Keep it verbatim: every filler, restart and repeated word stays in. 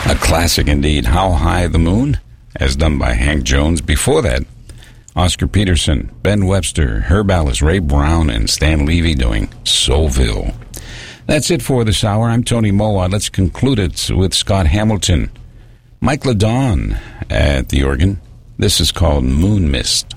A classic indeed. How High the Moon, as done by Hank Jones. Before that, Oscar Peterson, Ben Webster, Herb Allis, Ray Brown, and Stan Levy doing Soulville. That's it for this hour. I'm Tony Mowat. Let's conclude it with Scott Hamilton. Mike LeDon at the organ. This is called Moon Mist.